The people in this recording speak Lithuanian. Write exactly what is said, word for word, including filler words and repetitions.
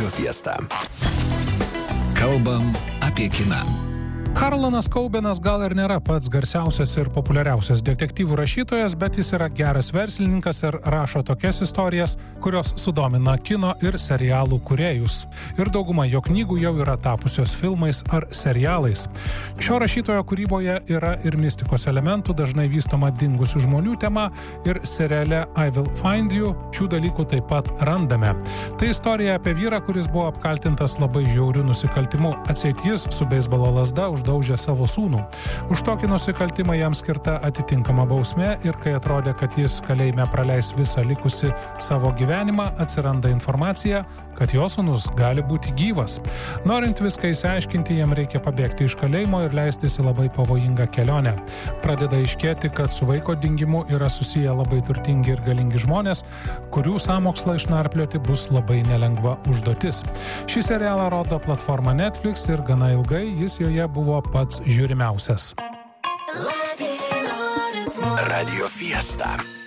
Fiesta. Kalbam apie kiną. Harlanas Cobenas gal ir nėra pats garsiausias ir populiariausias detektyvų rašytojas, bet jis yra geras verslininkas ir rašo tokias istorijas, kurios sudomina kino ir serialų kūrėjus. Ir dauguma jo knygų jau yra tapusios filmais ar serialais. Šio rašytojo kūryboje yra ir mistikos elementų, dažnai vystoma dingusių žmonių tema, ir seriale I Will Find You šių dalykų taip pat randame. Tai istorija apie vyrą, kuris buvo apkaltintas labai žiauriu nusikaltimu. Atseit jis su beisbolo lazda uždaužė savo sūnų. Už tokį nusikaltimą jam skirta atitinkama bausmė ir kai atrodė, kad jis kalėjime praleis visą likusį savo gyvenimą, atsiranda informacija, kad jo sūnus gali būti gyvas. Norint viską įsiaiškinti, jam reikia pabėgti iš kalėjimo ir leistis į labai pavojingą kelionę. Pradeda aiškėti, kad su vaiko dingimu yra susiję labai turtingi ir galingi žmonės, kurių sąmokslą išnarplioti bus labai nelengva užduotis. Šį serialą rodo platforma Netflix ir gana ilgai jis joje buvo pats žiūrimiausias. Radio Fiesta.